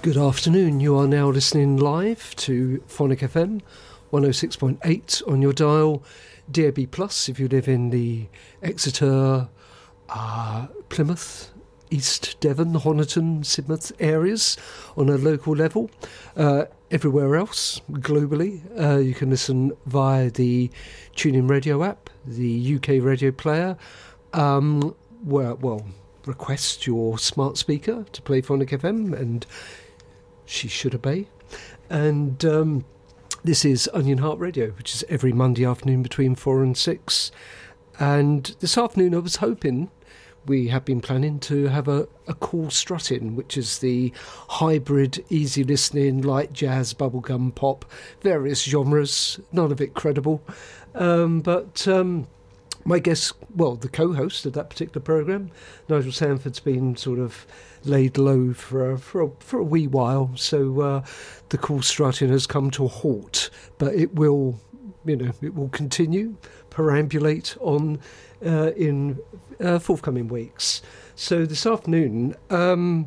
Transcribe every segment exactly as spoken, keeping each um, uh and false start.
Good afternoon. You are now listening live to Phonic F M one oh six point eight on your dial, D A B plus if you live in the Exeter, uh, Plymouth, East Devon, Honiton, Sidmouth areas on a local level. Uh, everywhere else, globally, uh, you can listen via the TuneIn Radio app, the U K radio player, um, where, well, request your smart speaker to play Phonic F M, and she should obey. And um, this is Onion Heart Radio, which is every Monday afternoon between four and six. And this afternoon I was hoping, we have been planning to have a, a cool strut-in, which is the hybrid, easy listening, light jazz, bubblegum, pop, various genres, none of it credible. Um, but um, my guest, well, the co-host of that particular programme, Nigel Sanford's been sort of laid low for a, for a, for a wee while, so uh, the cool strutting has come to a halt, but it will, you know, it will continue, perambulate on uh, in uh, forthcoming weeks. So this afternoon, um,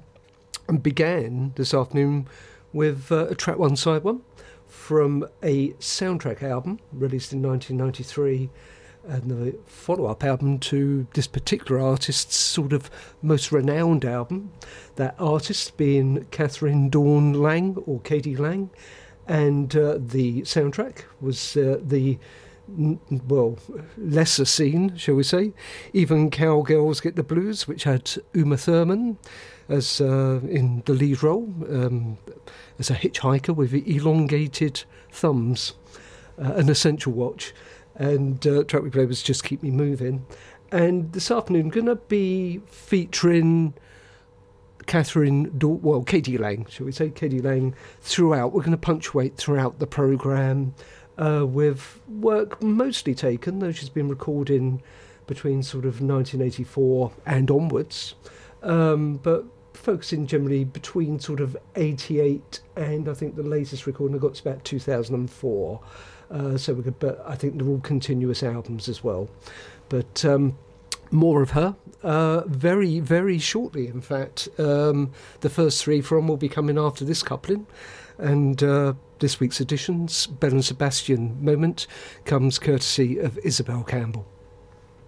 began this afternoon with uh, a track one, side one, from a soundtrack album released in nineteen ninety-three, and the follow-up album to this particular artist's sort of most renowned album, that artist being Catherine Dawn Lang, or Katie Lang, and uh, the soundtrack was uh, the, well, lesser seen, shall we say, Even Cowgirls Get the Blues, which had Uma Thurman as uh, in the lead role, um, as a hitchhiker with elongated thumbs, uh, an essential watch. And uh, track we played was Just Keep Me Moving. And this afternoon, going to be featuring Catherine, da- well, Katie Lang, shall we say, Katie Lang, throughout. We're going to punctuate throughout the programme uh, with work mostly taken, though she's been recording between sort of nineteen eighty-four and onwards, um, but focusing generally between sort of eighty-eight and I think the latest recording I got is about two thousand four. Uh, so we could, but I think they're all continuous albums as well. But um, more of her uh, very, very shortly. In fact, um, the first three from will be coming after this coupling, and uh, this week's edition's Belle and Sebastian moment comes courtesy of Isabel Campbell.